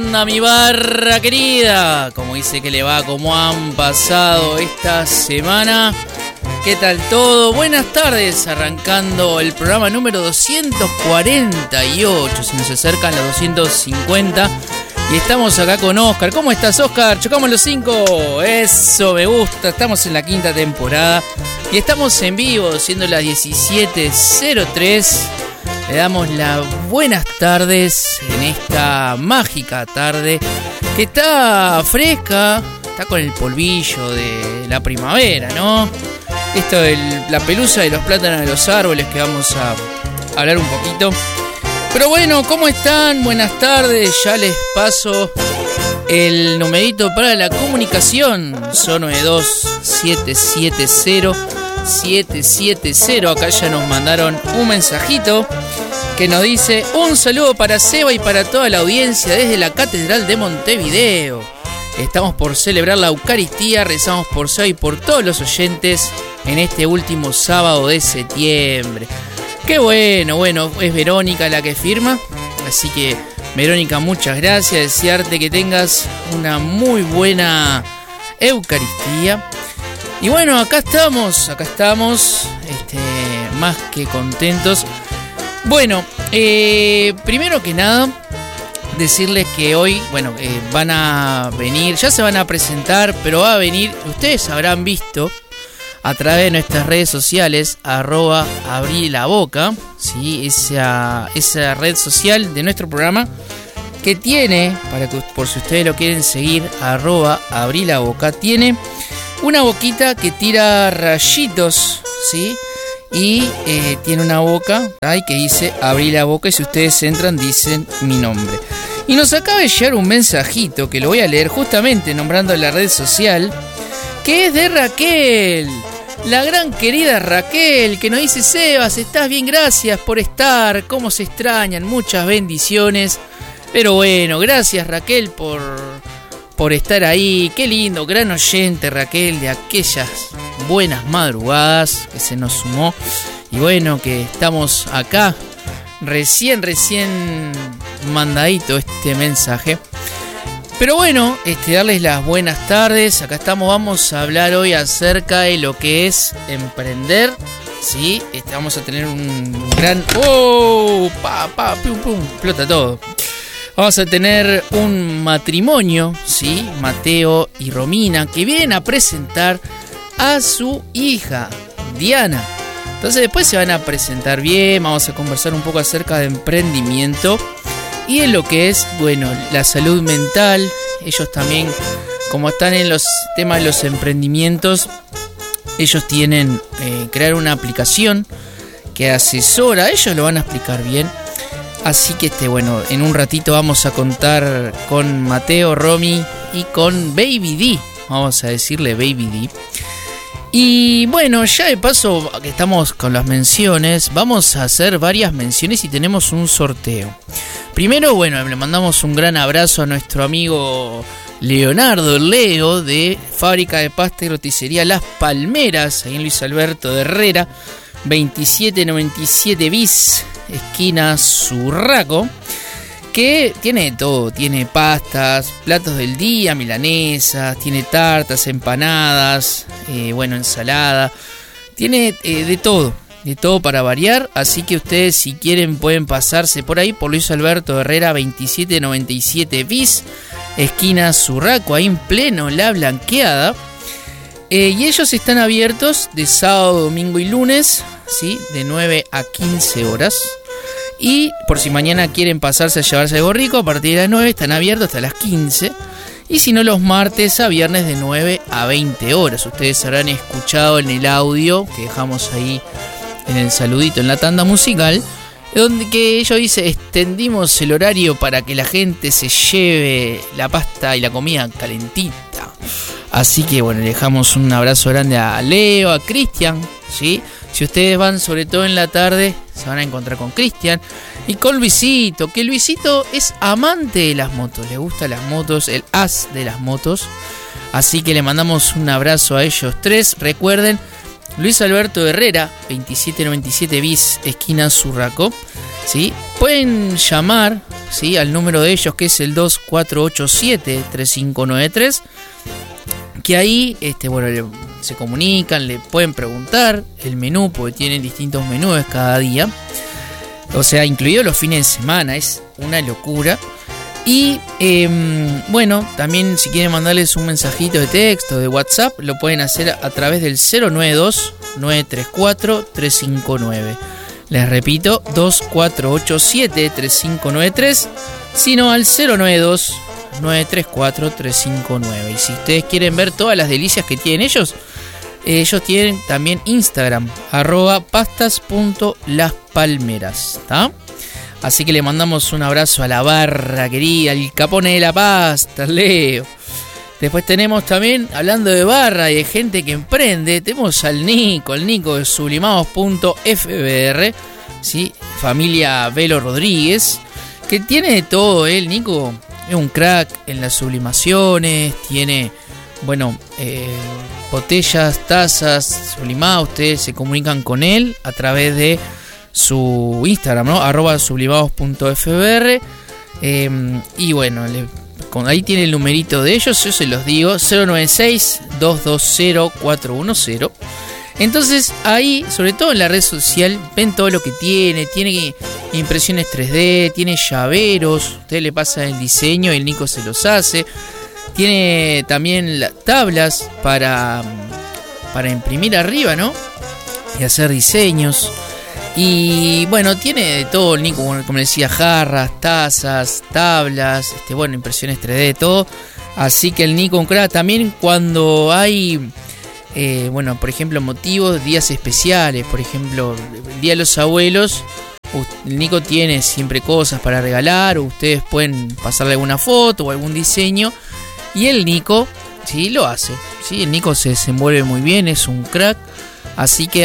onda, mi barra querida? ¿Cómo dice que le va? ¿Cómo han pasado esta semana? ¿Qué tal todo? Buenas tardes, arrancando el programa número 248. Se nos acercan los 250 y estamos acá con Oscar. ¿Cómo estás, Oscar? Chocamos los 5. Eso me gusta. Estamos en la quinta temporada y estamos en vivo, siendo las 17:03. Le damos las buenas tardes en esta mágica tarde que está fresca, está con el polvillo de la primavera, ¿no? Esto de la pelusa de los plátanos de los árboles que vamos a hablar un poquito. Pero bueno, ¿cómo están? Buenas tardes, ya les paso el numerito para la comunicación. Son 92-770-770. Acá ya nos mandaron un mensajito que nos dice: un saludo para Seba y para toda la audiencia desde la Catedral de Montevideo. Estamos por celebrar la Eucaristía, rezamos por Seba y por todos los oyentes en este último sábado de septiembre. Qué bueno, es Verónica la que firma, así que Verónica, muchas gracias, desearte que tengas una muy buena Eucaristía. Y bueno, acá estamos, más que contentos. Bueno, primero que nada, decirles que hoy, van a venir, ya se van a presentar, pero va a venir, ustedes habrán visto a través de nuestras redes sociales, @abrilaboca, ¿sí? esa red social de nuestro programa que tiene, para que por si ustedes lo quieren seguir, @abrilaboca, tiene una boquita que tira rayitos, ¿sí? Y tiene una boca que dice abrí la boca, y si ustedes entran dicen mi nombre. Y nos acaba de llegar un mensajito que lo voy a leer justamente nombrando la red social, que es de Raquel, la gran querida Raquel, que nos dice: Sebas, ¿estás bien? Gracias por estar, cómo se extrañan, muchas bendiciones. Pero bueno, gracias Raquel por estar ahí, qué lindo, gran oyente Raquel, de aquellas buenas madrugadas que se nos sumó. Y bueno, que estamos acá, recién mandadito este mensaje. Pero bueno, darles las buenas tardes. Acá estamos, vamos a hablar hoy acerca de lo que es emprender, ¿sí? Vamos a tener un gran... ¡Oh! ¡Pum, pum! Explota todo. Vamos a tener un matrimonio, ¿sí? Mateo y Romina, que vienen a presentar a su hija, Diana. Entonces después se van a presentar bien, vamos a conversar un poco acerca de emprendimiento y en lo que es, la salud mental. Ellos también, como están en los temas de los emprendimientos, ellos tienen crear una aplicación que asesora, ellos lo van a explicar bien. Así que en un ratito vamos a contar con Mateo, Romy y con Baby D. Vamos a decirle Baby D. Y bueno, ya de paso que estamos con las menciones, vamos a hacer varias menciones y tenemos un sorteo. Primero, le mandamos un gran abrazo a nuestro amigo Leonardo Leo de Fábrica de Pasta y Roticería Las Palmeras, ahí en Luis Alberto de Herrera, 2797 bis, esquina Surraco, que tiene de todo, tiene pastas, platos del día, milanesas, tiene tartas, empanadas, ensalada, tiene de todo para variar. Así que ustedes, si quieren, pueden pasarse por ahí, por Luis Alberto Herrera 2797 bis, esquina Surraco, ahí en pleno La Blanqueada. Y ellos están abiertos de sábado, domingo y lunes, ¿sí? De 9 a 15 horas. Y por si mañana quieren pasarse a llevarse algo rico, a partir de las 9 están abiertos hasta las 15. Y si no, los martes a viernes de 9 a 20 horas. Ustedes habrán escuchado en el audio que dejamos ahí en el saludito, en la tanda musical, donde que ellos dicen: extendimos el horario para que la gente se lleve la pasta y la comida calentita. Así que le dejamos un abrazo grande a Leo, a Cristian, ¿sí? Si ustedes van sobre todo en la tarde, se van a encontrar con Cristian y con Luisito, que Luisito es amante de las motos, le gustan las motos, el as de las motos. Así que le mandamos un abrazo a ellos tres. Recuerden, Luis Alberto Herrera, 2797 bis, esquina Surraco, ¿sí? Pueden llamar ¿sí? Al número de ellos, que es el 2487-3593, que ahí bueno, se comunican, le pueden preguntar el menú, porque tienen distintos menús cada día, o sea, incluidos los fines de semana. Es una locura. Y bueno, también si quieren mandarles un mensajito de texto, de WhatsApp, lo pueden hacer a través del 092-934-359. Les repito, 2487-3593, sino al 092-934-359. Y si ustedes quieren ver todas las delicias que tienen ellos tienen también Instagram, @pastas.laspalmeras, ¿está? Así que le mandamos un abrazo a la barra querida, el capone de la pasta, Leo. Después tenemos también, hablando de barra y de gente que emprende, tenemos al Nico, el Nico de sublimados.fbr, ¿sí? Familia Velo Rodríguez, que tiene de todo. El Nico es un crack en las sublimaciones, tiene, bueno, botellas, tazas sublimadas. Ustedes se comunican con él a través de su Instagram, ¿no? @sublimados.fbr. Y bueno, ahí tiene el numerito de ellos, yo se los digo, 096-220-410. Entonces ahí, sobre todo en la red social, ven todo lo que tiene impresiones 3D, tiene llaveros, ustedes le pasan el diseño y el Nico se los hace. Tiene también tablas para imprimir arriba, ¿no? Y hacer diseños. Y bueno, tiene de todo el Nico, como decía, jarras, tazas, tablas, bueno, impresiones 3D, todo. Así que el Nico un crack. También cuando hay, bueno, por ejemplo, motivos, días especiales, por ejemplo, el Día de los Abuelos, el Nico tiene siempre cosas para regalar, o ustedes pueden pasarle alguna foto o algún diseño, y el Nico, sí, lo hace, sí, el Nico se desenvuelve muy bien, es un crack. Así que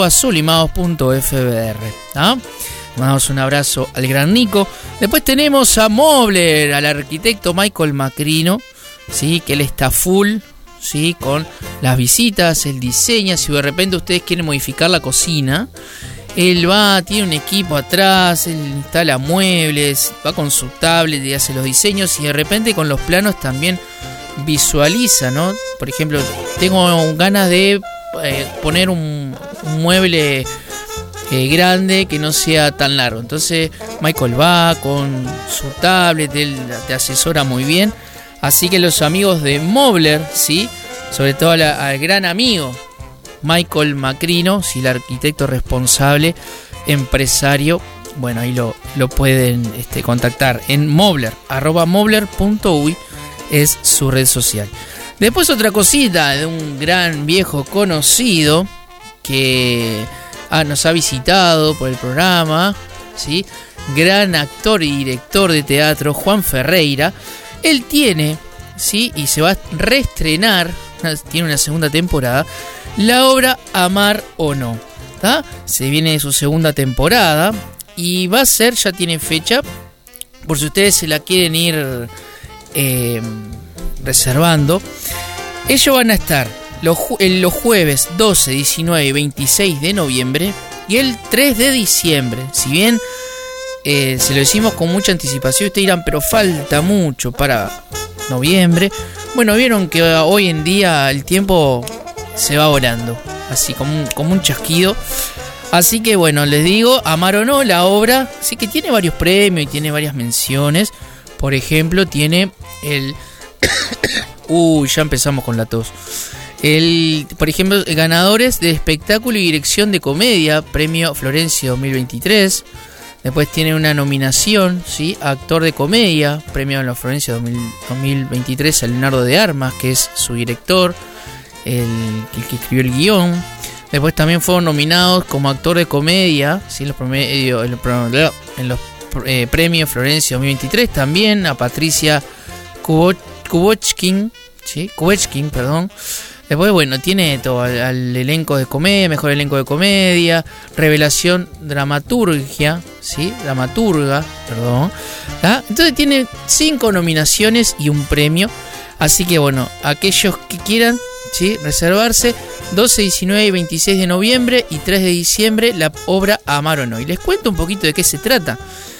@sublimados.fbr, ¿ah? Mandamos un abrazo al gran Nico. Después tenemos a Mobler, al arquitecto Michael Macrino, ¿sí? Que él está full, ¿sí? Con las visitas, él diseña. Si de repente ustedes quieren modificar la cocina, él tiene un equipo atrás, él instala muebles, va con su tablet y hace los diseños. Y de repente con los planos también visualiza, ¿no? Por ejemplo, tengo ganas de poner un mueble grande que no sea tan largo. Entonces Michael va con su tablet, él te asesora muy bien. Así que los amigos de Mobler, ¿sí? Sobre todo al gran amigo Michael Macrino, ¿sí? El arquitecto responsable, empresario, bueno, ahí lo pueden contactar en Mobler, @mobler.uy es su red social. Después otra cosita de un gran viejo conocido que nos ha visitado por el programa, ¿sí? Gran actor y director de teatro, Juan Ferreira. Él tiene, ¿sí? Y se va a reestrenar, tiene una segunda temporada, la obra Amar o No, ¿tá? Se viene su segunda temporada y va a ser, ya tiene fecha, por si ustedes se la quieren ir reservando. Ellos van a estar los jueves 12, 19 y 26 de noviembre y el 3 de diciembre. Si bien se lo decimos con mucha anticipación, ustedes dirán, pero falta mucho para noviembre. Bueno, vieron que hoy en día el tiempo se va volando, así como un chasquido. Así que bueno, les digo, Amar o No, la obra, sí que tiene varios premios y tiene varias menciones. Por ejemplo, tiene el... ya empezamos con la tos. Por ejemplo, ganadores de espectáculo y dirección de comedia, premio Florencia 2023. Después tiene una nominación, ¿sí? Actor de comedia, premio en la Florencia 2023 a Leonardo de Armas, que es su director, el que escribió el guión. Después también fueron nominados como actor de comedia, ¿sí? En los premios Florencia 2023 también a Patricia Kubotkin, ¿sí? Kubotkin, perdón. Después, bueno, tiene todo al elenco de comedia, mejor elenco de comedia, revelación dramaturgia, ¿sí? Dramaturga, perdón. ¿Tá? Entonces tiene 5 nominaciones y un premio. Así que bueno, aquellos que quieran, ¿sí? Reservarse, 12, 19 y 26 de noviembre y 3 de diciembre, la obra Amar o No. Y les cuento un poquito de qué se trata.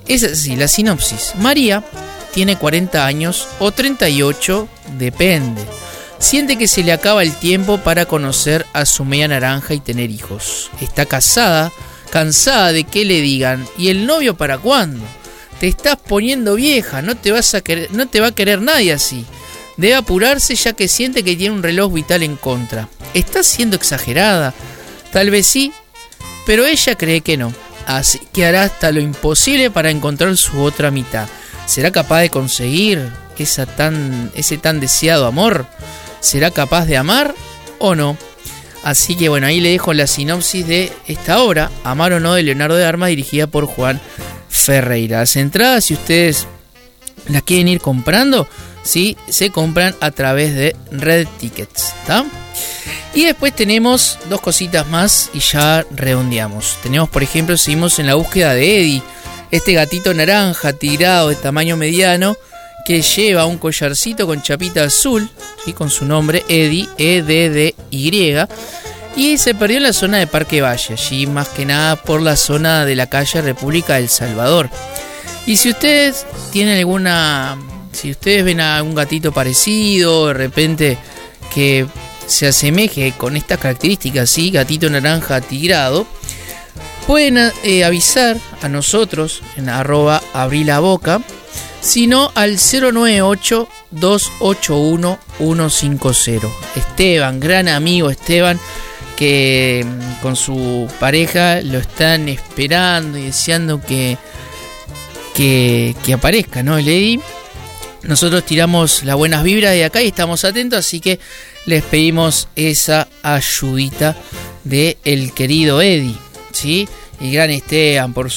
Es así, la sinopsis. María tiene 40 años o 38, depende. Siente que se le acaba el tiempo para conocer a su media naranja y tener hijos. Está casada, cansada de que le digan, ¿y el novio para cuándo? Te estás poniendo vieja, no te va a querer nadie así. Debe apurarse ya que siente que tiene un reloj vital en contra. ¿Está siendo exagerada? Tal vez sí, pero ella cree que no. Así que hará hasta lo imposible para encontrar su otra mitad. ¿Será capaz de conseguir ese tan deseado amor? ¿Será capaz de amar o no? Así que bueno, ahí le dejo la sinopsis de esta obra, Amar o no, de Leonardo de Armas, dirigida por Juan Ferreira. Las entradas, si ustedes las quieren ir comprando, ¿sí? Se compran a través de Red Tickets, ¿está? Y después tenemos dos cositas más y ya redondeamos. Tenemos, por ejemplo, seguimos en la búsqueda de Eddie, este gatito naranja tirado de tamaño mediano que lleva un collarcito con chapita azul, ¿sí? Con su nombre Eddie, E-D-D-Y, y se perdió en la zona de Parque Valle, allí más que nada por la zona de la calle República del Salvador. Y si ustedes tienen si ustedes ven a un gatito parecido, de repente que se asemeje con estas características, ¿sí? Gatito naranja tirado, pueden avisar a nosotros en @abrilaboca, sino al 098-281-150. Esteban, gran amigo Esteban, que con su pareja lo están esperando y deseando que aparezca, ¿no? El Eddie. Nosotros tiramos las buenas vibras de acá y estamos atentos, así que les pedimos esa ayudita de el querido Eddie, ¿sí? Y gran Esteban, por